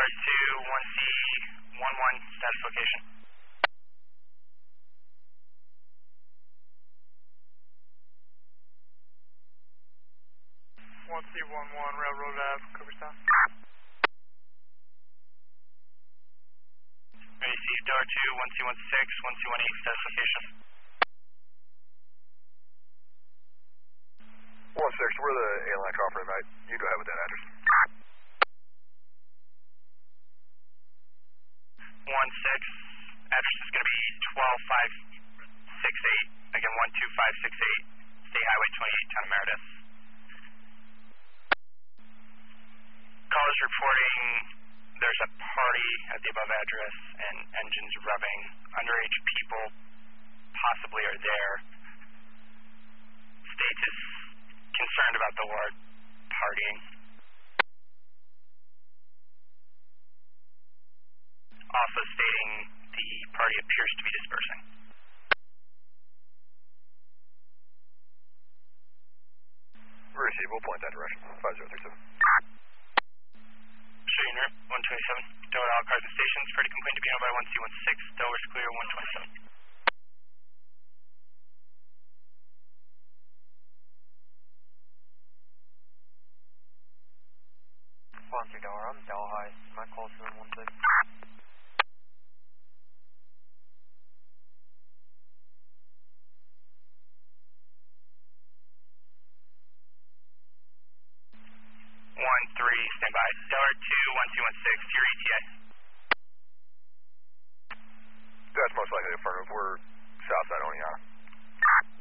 Delaware 2, 1C11, status location. 1C11, Railroad Ave, Cooperstown. Received Delaware 2, 1C16, 1C18, status location. 16, we're the airline operator, mate. You go ahead with that address. 16, address is going to be 12568, again 12568, State Highway 28, Town of Meredith. Callers reporting there's a party at the above address and engines revving. Underage people possibly are there. State is concerned about the word partying. Also stating the party appears to be dispersing. Receive, we'll point that direction. 5037. Show unit 127. Delaware all cars and stations. Pretty complaint to be handled by 1C16. Delaware's clear 127. 1-2 Delaware, I'm Delhi. My call's 716. 1-3, stand by. Delaware 2, 1C16, your ETA.